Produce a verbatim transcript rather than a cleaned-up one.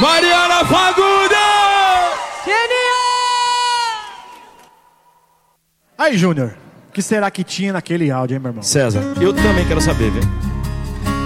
Mariana Fagundes! Aí, Júnior, o que será que tinha naquele áudio, hein, meu irmão? César, eu também quero saber, viu?